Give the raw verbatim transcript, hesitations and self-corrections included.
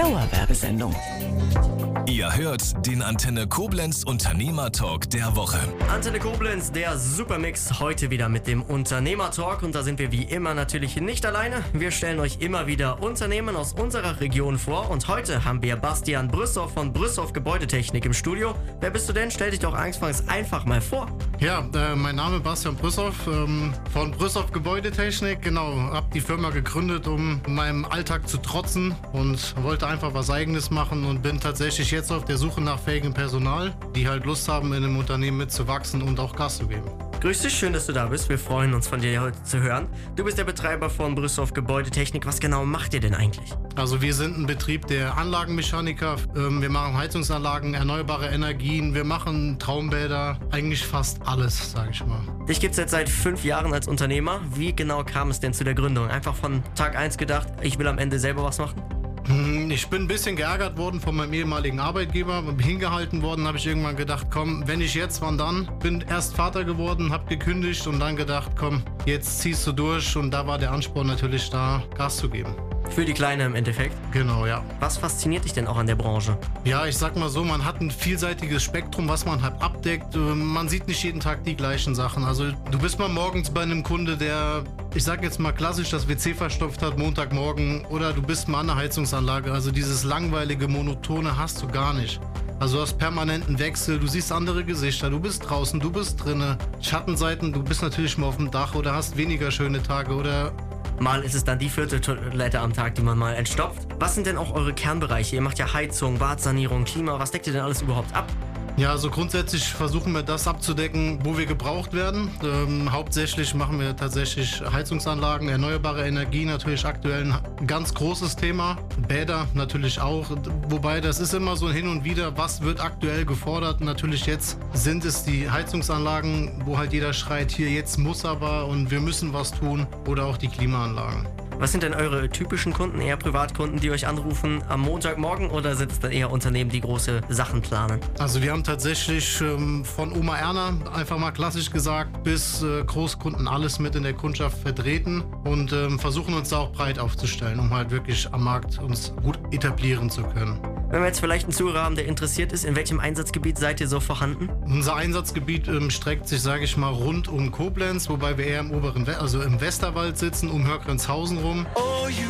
Dauerwerbesendung. Ihr hört den Antenne Koblenz Unternehmertalk der Woche. Antenne Koblenz, der Supermix, heute wieder mit dem Unternehmertalk. Und da sind wir wie immer natürlich nicht alleine. Wir stellen euch immer wieder Unternehmen aus unserer Region vor. Und heute haben wir Bastian Brüssow von Brüssow Gebäudetechnik im Studio. Wer bist du denn? Stell dich doch anfangs einfach mal vor. Ja, äh, mein Name ist Bastian Brüssow ähm, von Brüssow Gebäudetechnik. Genau, habe die Firma gegründet, um meinem Alltag zu trotzen und wollte einfach was Eigenes machen und bin tatsächlich jetzt auf der Suche nach fähigem Personal, die halt Lust haben, in einem Unternehmen mitzuwachsen und auch Gas zu geben. Grüß dich, schön, dass du da bist. Wir freuen uns, von dir heute zu hören. Du bist der Betreiber von Brüssow Gebäudetechnik. Was genau macht ihr denn eigentlich? Also wir sind ein Betrieb der Anlagenmechaniker. Wir machen Heizungsanlagen, erneuerbare Energien, wir machen Traumbäder, eigentlich fast alles, sage ich mal. Dich gibt es jetzt seit fünf Jahren als Unternehmer. Wie genau kam es denn zu der Gründung? Einfach von Tag eins gedacht, ich will am Ende selber was machen? Ich bin ein bisschen geärgert worden von meinem ehemaligen Arbeitgeber. Hingehalten worden, habe ich irgendwann gedacht, komm, wenn ich jetzt, wann dann? Bin erst Vater geworden, habe gekündigt und dann gedacht, komm, jetzt ziehst du durch. Und da war der Ansporn natürlich da, Gas zu geben. Für die Kleine im Endeffekt? Genau, ja. Was fasziniert dich denn auch an der Branche? Ja, ich sag mal so, man hat ein vielseitiges Spektrum, was man halt abdeckt. Man sieht nicht jeden Tag die gleichen Sachen. Also du bist mal morgens bei einem Kunde, der, ich sag jetzt mal klassisch, das W C verstopft hat, Montagmorgen. Oder du bist mal an der Heizungsanlage. Also dieses langweilige, monotone hast du gar nicht. Also du hast permanenten Wechsel, du siehst andere Gesichter, du bist draußen, du bist drinne. Schattenseiten, du bist natürlich mal auf dem Dach oder hast weniger schöne Tage oder... Mal ist es dann die vierte Toilette am Tag, die man mal entstopft. Was sind denn auch eure Kernbereiche? Ihr macht ja Heizung, Badsanierung, Klima. Was deckt ihr denn alles überhaupt ab? Ja, also grundsätzlich versuchen wir das abzudecken, wo wir gebraucht werden. Ähm, hauptsächlich machen wir tatsächlich Heizungsanlagen, erneuerbare Energie, natürlich aktuell ein ganz großes Thema. Bäder natürlich auch, wobei das ist immer so ein Hin und Wieder, was wird aktuell gefordert. Natürlich jetzt sind es die Heizungsanlagen, wo halt jeder schreit, hier jetzt muss aber und wir müssen was tun, oder auch die Klimaanlagen. Was sind denn eure typischen Kunden, eher Privatkunden, die euch anrufen am Montagmorgen, oder sind es dann eher Unternehmen, die große Sachen planen? Also wir haben tatsächlich ähm, von Oma Erna, einfach mal klassisch gesagt, bis äh, Großkunden alles mit in der Kundschaft vertreten und ähm, versuchen uns da auch breit aufzustellen, um halt wirklich am Markt uns gut etablieren zu können. Wenn wir jetzt vielleicht einen Zuhörer haben, der interessiert ist, in welchem Einsatzgebiet seid ihr so vorhanden? Unser Einsatzgebiet ähm, streckt sich, sage ich mal, rund um Koblenz, wobei wir eher im oberen, We also im Westerwald sitzen, um Hörgrenzhausen rum. Oh, you